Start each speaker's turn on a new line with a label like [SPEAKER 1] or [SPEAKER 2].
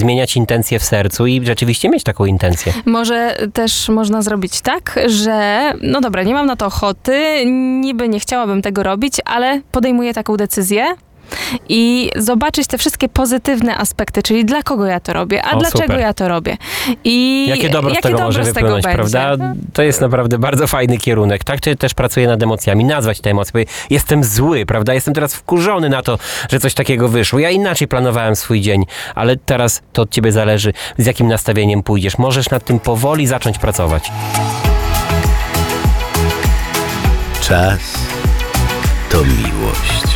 [SPEAKER 1] zmieniać intencje w sercu i rzeczywiście mieć taką intencję.
[SPEAKER 2] Może też można zrobić tak, że no dobra, nie mam na to ochoty, niby nie chciałabym tego robić, ale podejmuję taką decyzję i zobaczyć te wszystkie pozytywne aspekty, czyli dla kogo ja to robię, a dlaczego
[SPEAKER 1] super.
[SPEAKER 2] ja to robię. I
[SPEAKER 1] Jakie dobro z tego może wypłynąć,
[SPEAKER 2] będzie.
[SPEAKER 1] prawda? To jest naprawdę bardzo fajny kierunek. Tak też pracuję nad emocjami, nazwać te emocje. Powiedzieć, jestem zły, prawda? Jestem teraz wkurzony na to, że coś takiego wyszło. Ja inaczej planowałem swój dzień, ale teraz to od ciebie zależy, z jakim nastawieniem pójdziesz. Możesz nad tym powoli zacząć pracować.
[SPEAKER 3] Czas to miłość.